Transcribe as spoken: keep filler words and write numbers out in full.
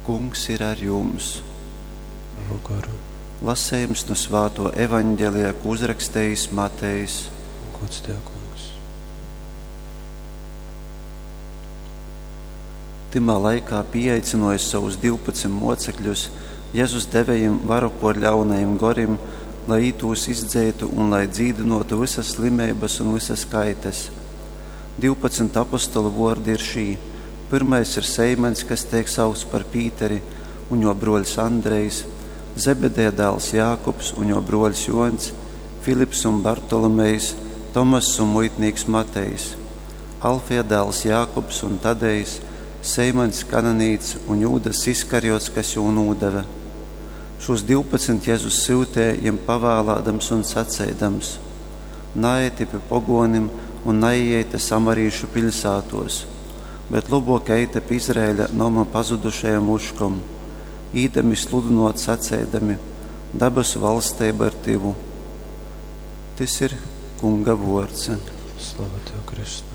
Kungs ir ar jums. Garu. Lasējums no Svēto evaņģēlijā, ko uzrakstījis Matejs. Gods tev, Kungs. Timā laikā pieaicinojis savus divpadsmit mocekļus, Jēzus deva viņiem varu pār ļaunajiem gorim, lai itūs izdzētu un lai dzīdinotu visas slimības un visas kaitas. Divpadsmit apostolu vārdi ir šī. Pirmais ir Seimens, kas tiek saukts par Pīteri, un jo broļs Andrejs, Zebedeja dēls Jākubs un jo broļs Jons, Filips un Bartolomejs, Tomas un muitnieks Matejs, Alfija dēls Jākubs un Tadejs, Seimens Kananīts un Jūdas Iskarjots, kas jau nūdeva. Šos divpadsmit Jēzus siltēja jiem pavēlādams un sacēdams: Naieti pie pogonim un naieta samarīšu pilsātos, bet labāk eita pie Izraēļa noma pazudušajam uškom, īdami sludinot sacēdami: Dabasu valstība ar tivu. Tas ir Kunga vārds. Slava tev, Kristus.